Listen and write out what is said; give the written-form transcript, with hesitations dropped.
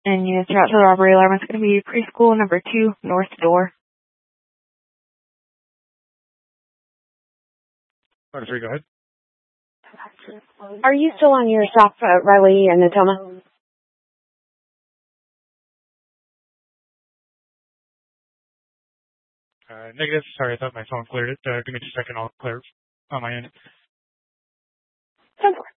And units route to the robbery alarm is going to be preschool number 2, north door. Order 3, go ahead. Are you still on your stop at Riley and Natoma? Negative. Sorry, I thought my phone cleared it. Give me just a second. I'll clear it on my end. Sounds good.